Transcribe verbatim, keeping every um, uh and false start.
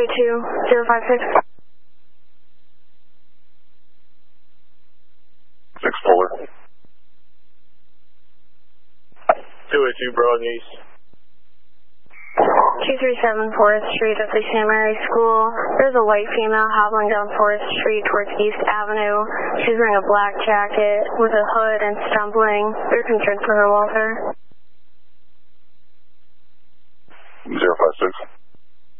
eight two, zero five six. Six Polar. two eight two, Broad and East. two three seven Forest Street at the Saint Mary School. There's a white female hobbling down Forest Street towards East Avenue. She's wearing a black jacket with a hood and stumbling. We're concerned for her welfare.